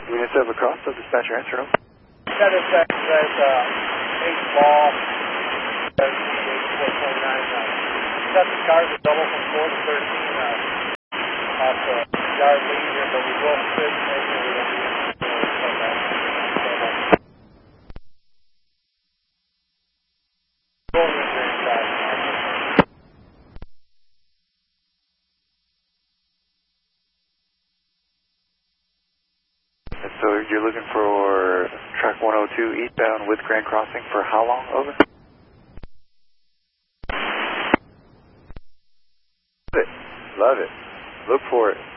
Units of across, so dispatcher answer him. Yeah, dispatch, guys, 8 ball, 429. Got the cars a double from 4 to 13 off the yard lead here, but we will fit maybe we don't need So you're looking for track 102 eastbound with Grand Crossing for how long? Over. Love it. Look for it.